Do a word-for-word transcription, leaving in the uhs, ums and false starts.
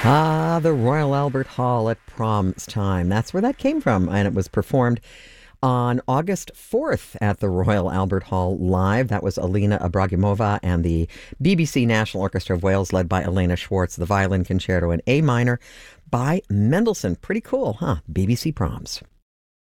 Ah, the Royal Albert Hall at Prom's time. That's where that came from. And it was performed on August fourth at the Royal Albert Hall live. That was Alina Ibragimova and the B B C National Orchestra of Wales, led by Elena Schwartz, the violin concerto in A minor by Mendelssohn. Pretty cool, huh? B B C Proms.